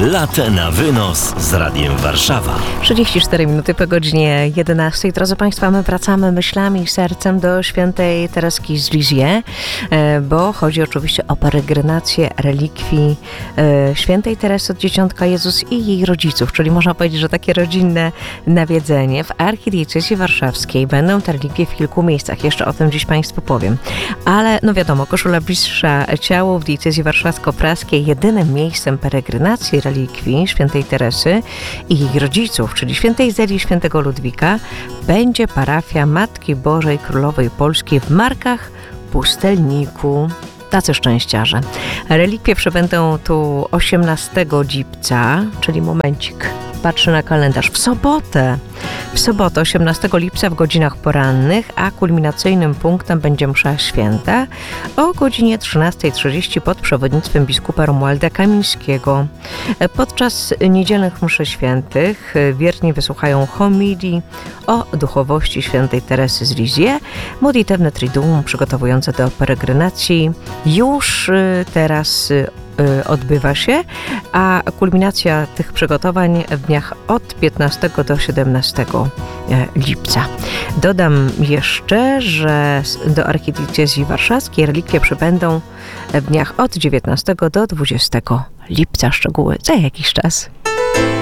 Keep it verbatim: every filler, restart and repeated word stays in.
Latę na wynos z Radiem Warszawa. trzydzieści cztery minuty po godzinie jedenastej. Drodzy Państwo, my wracamy myślami i sercem do świętej Tereski z Lisieux, bo chodzi oczywiście o peregrinację relikwii świętej Teresy od Dzieciątka Jezus i jej rodziców, czyli można powiedzieć, że takie rodzinne nawiedzenie. W archidiecezji warszawskiej będą te relikwie w kilku miejscach. Jeszcze o tym dziś Państwu powiem. Ale no wiadomo, koszula bliższa ciału w diecezji warszawsko-praskiej jedynym miejscem peregrynacji relikwii świętej Teresy i jej rodziców, czyli świętej Zelii i świętego Ludwika, będzie parafia Matki Bożej Królowej Polskiej w Markach Pustelniku. Tacy szczęściarze. Relikwie przybędą tu osiemnastego lipca, czyli momencik, patrzę na kalendarz, w sobotę. W sobotę, osiemnastego lipca w godzinach porannych, a kulminacyjnym punktem będzie msza święta o godzinie trzynasta trzydzieści pod przewodnictwem biskupa Romualda Kamińskiego. Podczas niedzielnych mszy świętych wierni wysłuchają homilii o duchowości świętej Teresy z Lisieux. Modlitewne triduum przygotowujące do peregrynacji już teraz odbywa się, a kulminacja tych przygotowań w dniach od piętnastego do siedemnastego lipca. Dodam jeszcze, że do archidiecezji warszawskiej relikwie przybędą w dniach od dziewiętnastego do dwudziestego lipca. Szczegóły za jakiś czas.